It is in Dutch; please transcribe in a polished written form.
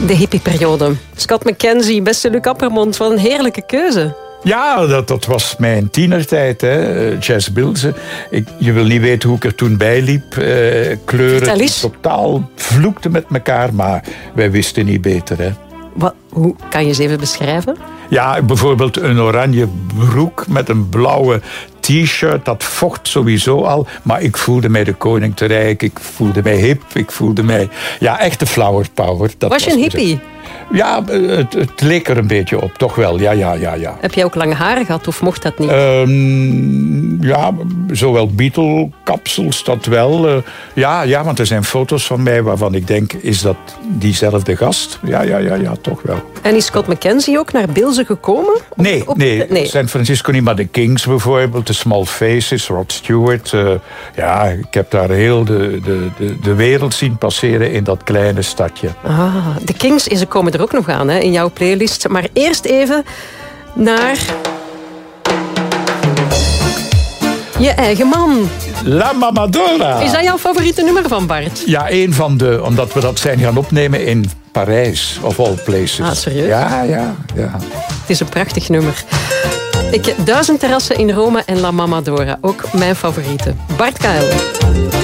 De hippieperiode. Scott McKenzie, beste Luc Appermond, wat een heerlijke keuze. Ja, dat was mijn tienertijd, hè. Jazz Bilze. Je wil niet weten hoe ik er toen bij liep. Kleuren die totaal vloekten met elkaar, maar wij wisten niet beter. Hè. Hoe kan je eens even beschrijven? Ja, bijvoorbeeld een oranje broek met een blauwe t-shirt. Dat vocht sowieso al. Maar ik voelde mij de koning te rijk. Ik voelde mij hip. Ik voelde mij... Ja, echte flower power. Was je een hippie? Ja, het leek er een beetje op. Toch wel, ja. Heb jij ook lange haren gehad of mocht dat niet? Ja, zowel Beatle-kapsels, dat wel. Ja, want er zijn foto's van mij waarvan ik denk, is dat diezelfde gast? Ja, toch wel. En is Scott McKenzie ook naar Bilze gekomen? Nee. San Francisco niet, maar de Kings bijvoorbeeld, de Small Faces, Rod Stewart. Ik heb daar heel de wereld zien passeren in dat kleine stadje. De Kings komen er ook nog aan, hè, in jouw playlist. Maar eerst even naar... je eigen man. La Mamadora. Is dat jouw favoriete nummer van Bart? Ja, één van de... Omdat we dat zijn gaan opnemen in Parijs, of all places. Ah, serieus? Ja. Het is een prachtig nummer. 1000 terrassen in Rome en La Mamadora. Ook mijn favoriete. Bart Kuijl.